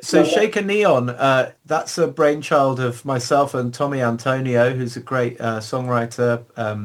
So Shaker Neon, that's a brainchild of myself and Tommy Antonio, who's a great songwriter.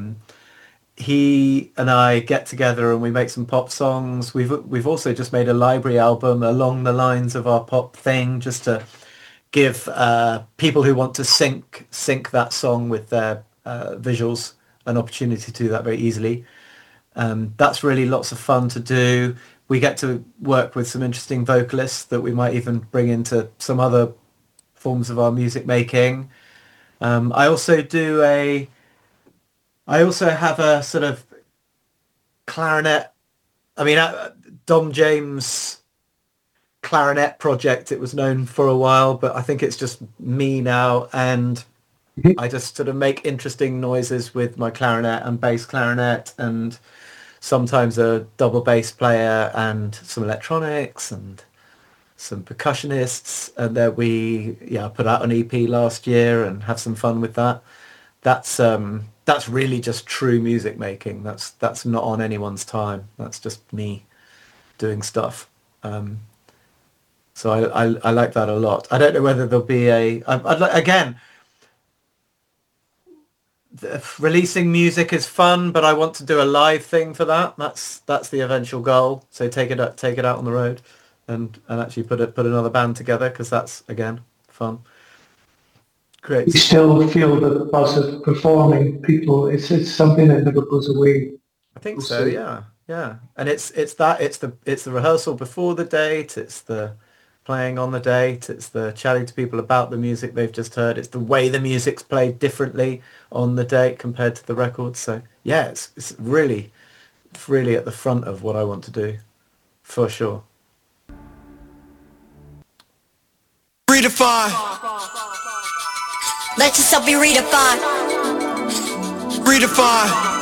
He and I get together and we make some pop songs. We've also just made a library album along the lines of our pop thing, just to give people who want to sync that song with their visuals an opportunity to do that very easily. That's really lots of fun to do. We get to work with some interesting vocalists that we might even bring into some other forms of our music making. I also do I also have a sort of clarinet. I mean, Dom James clarinet project. It was known for a while, but I think it's just me now, and I just sort of make interesting noises with my clarinet and bass clarinet, and sometimes a double bass player and some electronics and some percussionists. And then we put out an EP last year and have some fun with that. That's really just true music making. That's not on anyone's time. That's just me doing stuff. So I like that a lot. I don't know whether there'll be I'd like, again, releasing music is fun, but I want to do a live thing for that. That's the eventual goal. So take it out on the road, and actually put another band together, because that's again fun. You Great. still feel the buzz of performing. People, it's something that never goes away. I think We'll so. see. Yeah, yeah. And it's the rehearsal before the date. It's the playing on the date. It's the chatting to people about the music they've just heard. It's the way the music's played differently on the date compared to the record. So yeah, it's really at the front of what I want to do, for sure. Redefine. Let yourself be redefined. Redefine.